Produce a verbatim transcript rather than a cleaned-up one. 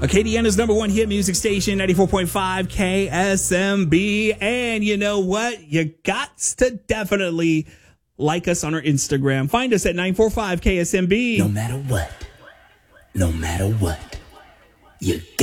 Acadiana's number one hit music station, ninety-four point five K S M B. And you know what? You got to definitely like us on our Instagram. Find us at nine four five K S M B. No matter what, no matter what, you got